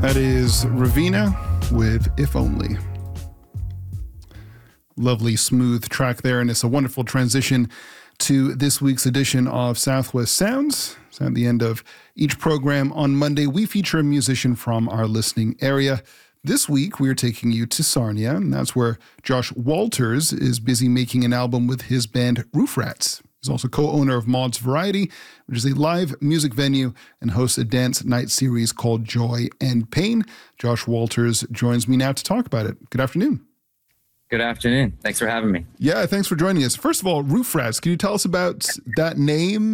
That is Raveena with If Only. Lovely, smooth track there, and it's a wonderful transition to this week's edition of Southwest Sounds. So at the end of each program on Monday, we feature a musician from our listening area. This week, we're taking you to Sarnia, and that's where Josh Walters is busy making an album with his band Roof Rats. He's also co-owner of Maud's Variety, which is a live music venue and hosts a dance night series called Joy and Pain. Josh Walters joins me now to talk about it. Good afternoon. Good afternoon. Thanks for having me. Yeah, thanks for joining us. First of all, Roof Rats, can you tell us about that name